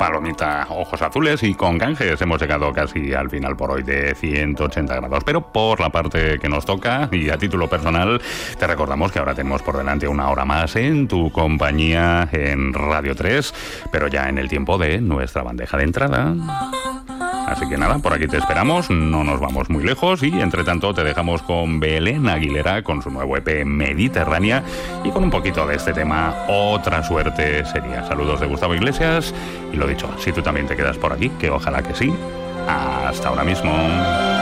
palomita, ojos azules y con canjes. Hemos llegado casi al final por hoy de 180 grados. Pero por la parte que nos toca, y a título personal, te recordamos que ahora tenemos por delante una hora más en tu compañía en Radio 3, pero ya en el tiempo de nuestra bandeja de entrada. Así que nada, por aquí te esperamos, no nos vamos muy lejos y entre tanto te dejamos con Belén Aguilera con su nuevo EP Mediterránea y con un poquito de este tema Otra suerte sería. Saludos de Gustavo Iglesias y lo dicho, si tú también te quedas por aquí, que ojalá que sí, hasta ahora mismo.